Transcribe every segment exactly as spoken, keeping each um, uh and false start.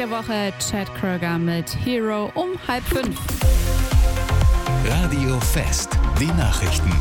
Der Woche Chad Kroeger mit Hero um halb fünf. Radio Fest, die Nachrichten.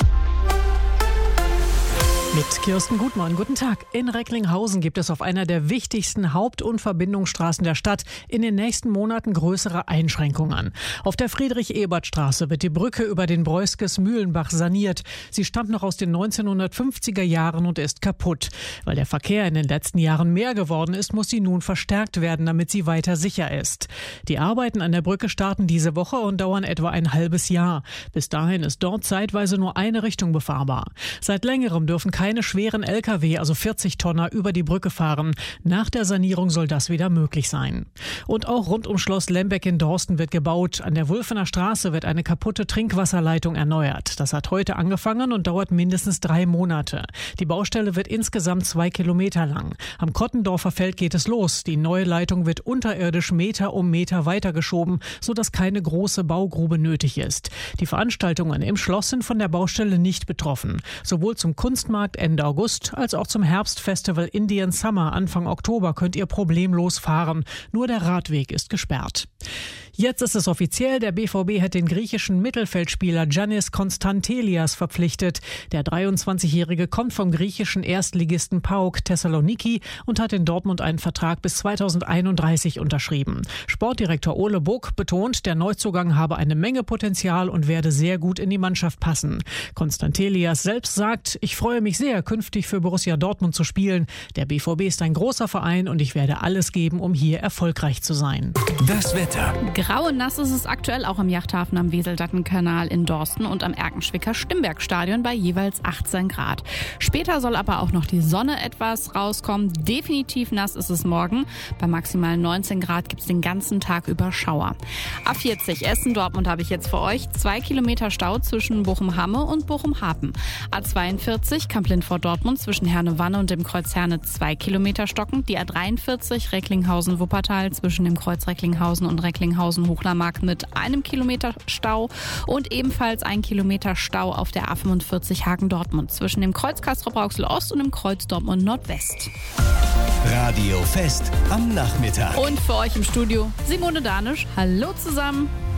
Mit Kirsten Gutmann. Guten Tag. In Recklinghausen gibt es auf einer der wichtigsten Haupt- und Verbindungsstraßen der Stadt in den nächsten Monaten größere Einschränkungen. Auf der Friedrich-Ebert-Straße wird die Brücke über den Breuskes-Mühlenbach saniert. Sie stammt noch aus den neunzehnhundertfünfziger Jahren und ist kaputt. Weil der Verkehr in den letzten Jahren mehr geworden ist, muss sie nun verstärkt werden, damit sie weiter sicher ist. Die Arbeiten an der Brücke starten diese Woche und dauern etwa ein halbes Jahr. Bis dahin ist dort zeitweise nur eine Richtung befahrbar. Seit längerem dürfen keine schweren L K W, also vierzig Tonner, über die Brücke fahren. Nach der Sanierung soll das wieder möglich sein. Und auch rund um Schloss Lembeck in Dorsten wird gebaut. An der Wulfener Straße wird eine kaputte Trinkwasserleitung erneuert. Das hat heute angefangen und dauert mindestens drei Monate. Die Baustelle wird insgesamt zwei Kilometer lang. Am Kottendorfer Feld geht es los. Die neue Leitung wird unterirdisch Meter um Meter weitergeschoben, sodass keine große Baugrube nötig ist. Die Veranstaltungen im Schloss sind von der Baustelle nicht betroffen. Sowohl zum Kunstmarkt Ende August als auch zum Herbstfestival Indian Summer Anfang Oktober könnt ihr problemlos fahren. Nur der Radweg ist gesperrt. Jetzt ist es offiziell, der B V B hat den griechischen Mittelfeldspieler Giannis Konstantelias verpflichtet. Der dreiundzwanzigjährige kommt vom griechischen Erstligisten PAOK Thessaloniki und hat in Dortmund einen Vertrag bis zweitausendeinunddreißig unterschrieben. Sportdirektor Ole Buck betont, der Neuzugang habe eine Menge Potenzial und werde sehr gut in die Mannschaft passen. Konstantelias selbst sagt, ich freue mich sehr, künftig für Borussia Dortmund zu spielen. Der B V B ist ein großer Verein und ich werde alles geben, um hier erfolgreich zu sein. Das Wetter. Grau und nass ist es aktuell auch im Yachthafen am Weseldattenkanal in Dorsten und am Erkenschwicker Stimmbergstadion bei jeweils achtzehn Grad. Später soll aber auch noch die Sonne etwas rauskommen. Definitiv nass ist es morgen. Bei maximal neunzehn Grad gibt es den ganzen Tag über Schauer. A vierzig Essen-Dortmund habe ich jetzt für euch. Zwei Kilometer Stau zwischen Bochum-Hamme und Bochum-Hapen. A zweiundvierzig Kamp-Lindfort-Dortmund zwischen Herne-Wanne und dem Kreuz Herne zwei Kilometer stocken. Die A dreiundvierzig Recklinghausen-Wuppertal zwischen dem Kreuz Recklinghausen und Recklinghausen-Hochlermark mit einem Kilometer Stau und ebenfalls ein Kilometer Stau auf der A fünfundvierzig Hagen-Dortmund zwischen dem Kreuz Castrop-Rauxel-Ost und dem Kreuz Dortmund-Nordwest. Radio Fest am Nachmittag. Und für euch im Studio Simone Danisch. Hallo zusammen.